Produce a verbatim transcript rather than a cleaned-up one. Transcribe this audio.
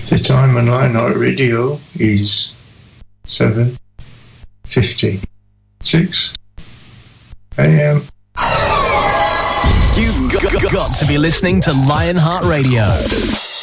The time on Lionheart Radio is seven fifty-six a.m. You've got, got to be listening to Lionheart Radio.